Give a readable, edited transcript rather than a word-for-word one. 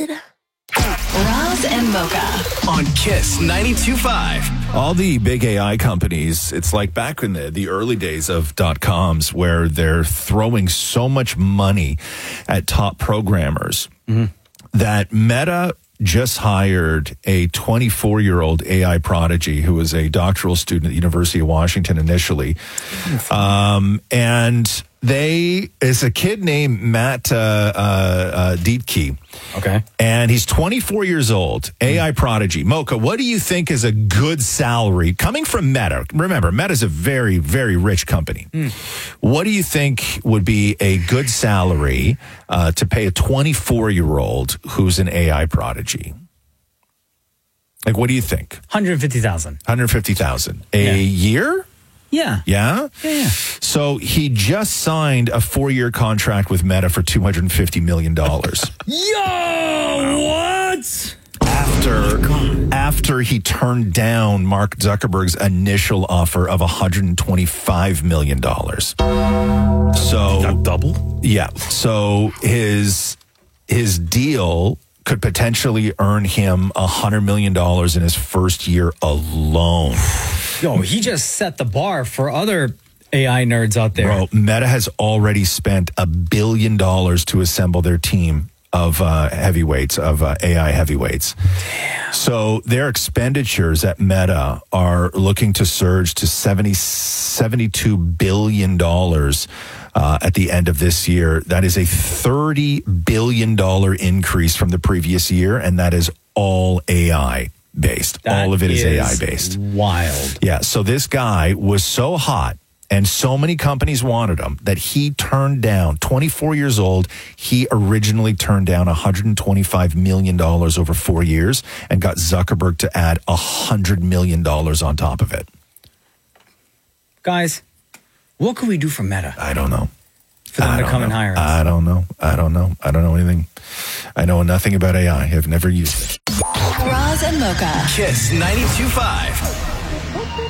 good. Roz and Mocha on Kiss 92.5. All the big AI companies, it's like back in the early days of .coms where they're throwing so much money at top programmers that Meta just hired a 24-year-old AI prodigy who was a doctoral student at the University of Washington initially. And is a kid named Matt Dietke. Okay. And he's 24 years old, AI prodigy. Mocha, what do you think is a good salary coming from Meta? Remember, Meta's a very, very rich company. What do you think would be a good salary to pay a 24-year-old who's an AI prodigy? Like, what do you think? 150,000. 150,000 a year? Yeah. Yeah? Yeah. So he just signed a 4-year contract with Meta for $250 million. Yo, what? After he turned down Mark Zuckerberg's initial offer of $125 million. So That double? Yeah. So his deal could potentially earn him $100 million in his first year alone. Yo, he just set the bar for other AI nerds out there. Bro, Meta has already spent $1 billion to assemble their team of heavyweights, of AI heavyweights. Damn. So their expenditures at Meta are looking to surge to $72 billion at the end of this year. That is a $30 billion increase from the previous year, and that is all AI based. All of it is AI based. Wild. Yeah. So this guy was so hot and so many companies wanted him that he turned down, 24 years old, he originally turned down $125 million over 4 years and got Zuckerberg to add $100 million on top of it. Guys, what can we do for Meta? I don't know. For them to come and hire us? I don't know. I don't know anything. I know nothing about AI. I've never used it. Roz and Mocha. Kiss 92.5.